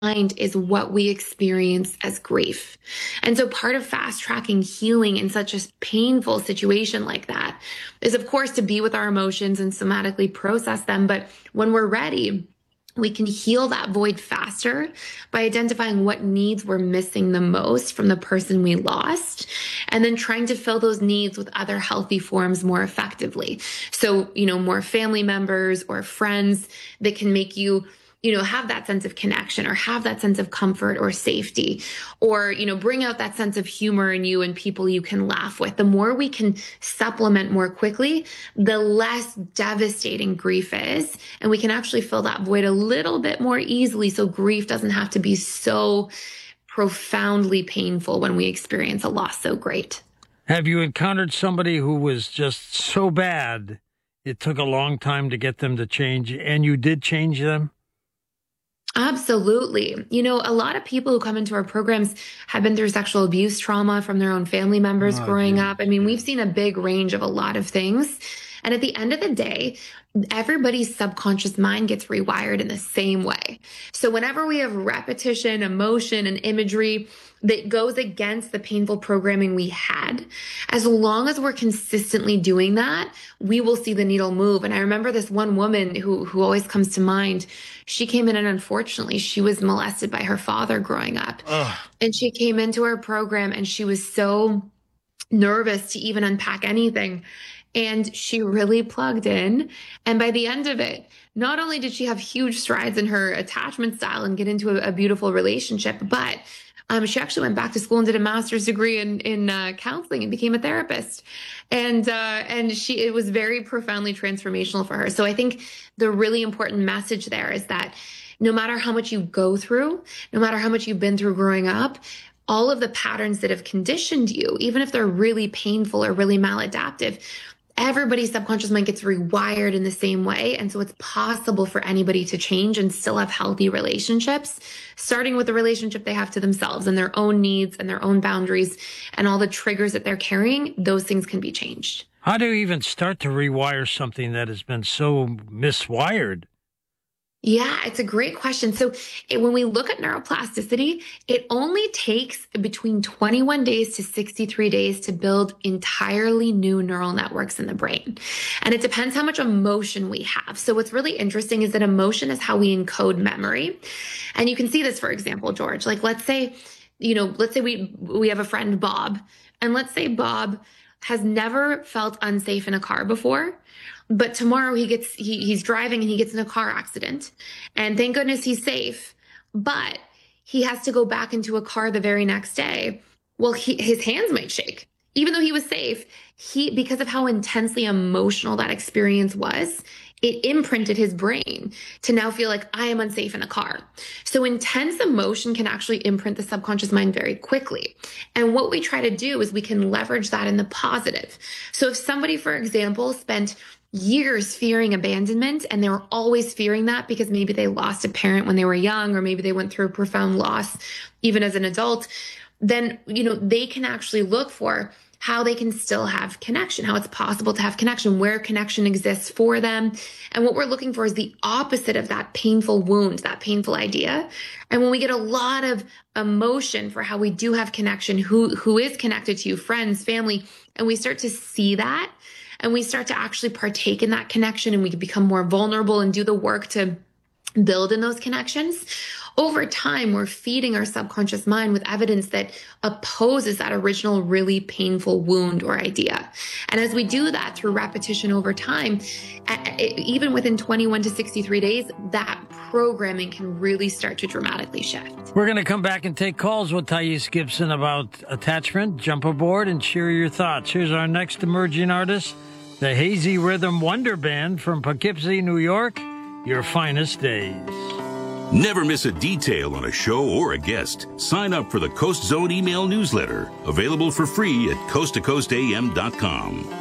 mind is what we experience as grief. And so part of fast tracking healing in such a painful situation like that is, of course, to be with our emotions and somatically process them. But when we're ready, we can heal that void faster by identifying what needs we're missing the most from the person we lost, and then trying to fill those needs with other healthy forms more effectively. So, more family members or friends that can make you have that sense of connection or have that sense of comfort or safety, or, bring out that sense of humor in you and people you can laugh with. The more we can supplement more quickly, the less devastating grief is. And we can actually fill that void a little bit more easily. So grief doesn't have to be so profoundly painful when we experience a loss so great. Have you encountered somebody who was just so bad, it took a long time to get them to change, and you did change them? Absolutely. A lot of people who come into our programs have been through sexual abuse trauma from their own family members growing up. I mean, we've seen a big range of a lot of things. And at the end of the day, everybody's subconscious mind gets rewired in the same way. So whenever we have repetition, emotion, and imagery that goes against the painful programming we had, as long as we're consistently doing that, we will see the needle move. And I remember this one woman who always comes to mind. She came in and unfortunately she was molested by her father growing up. Ugh. And she came into our program and she was so nervous to even unpack anything. And she really plugged in. And by the end of it, not only did she have huge strides in her attachment style and get into a beautiful relationship, but she actually went back to school and did a master's degree in counseling and became a therapist. And it was very profoundly transformational for her. So I think the really important message there is that no matter how much you go through, no matter how much you've been through growing up, all of the patterns that have conditioned you, even if they're really painful or really maladaptive, everybody's subconscious mind gets rewired in the same way. And so it's possible for anybody to change and still have healthy relationships, starting with the relationship they have to themselves and their own needs and their own boundaries and all the triggers that they're carrying. Those things can be changed. How do you even start to rewire something that has been so miswired? Yeah, it's a great question. So when we look at neuroplasticity, it only takes between 21 days to 63 days to build entirely new neural networks in the brain. And it depends how much emotion we have. So what's really interesting is that emotion is how we encode memory. And you can see this, for example, George, like let's say we have a friend, Bob, and let's say Bob has never felt unsafe in a car before. But tomorrow he's driving and he gets in a car accident, and thank goodness he's safe, but he has to go back into a car the very next day. Well, his hands might shake. Even though he was safe, because of how intensely emotional that experience was, it imprinted his brain to now feel like I am unsafe in a car. So intense emotion can actually imprint the subconscious mind very quickly. And what we try to do is we can leverage that in the positive. So if somebody, for example, spent years fearing abandonment, and they were always fearing that because maybe they lost a parent when they were young, or maybe they went through a profound loss even as an adult, then, they can actually look for how they can still have connection, how it's possible to have connection, where connection exists for them. And what we're looking for is the opposite of that painful wound, that painful idea. And when we get a lot of emotion for how we do have connection, who is connected to you, friends, family, and we start to see that, and we start to actually partake in that connection, and we can become more vulnerable and do the work to build in those connections. Over time, we're feeding our subconscious mind with evidence that opposes that original really painful wound or idea. And as we do that through repetition over time, even within 21 to 63 days, that programming can really start to dramatically shift. We're going to come back and take calls with Thais Gibson about attachment. Jump aboard and share your thoughts. Here's our next emerging artist, the Hazy Rhythm Wonder Band from Poughkeepsie, New York. Your finest days. Never miss a detail on a show or a guest. Sign up for the Coast Zone email newsletter, available for free at coasttocoastam.com.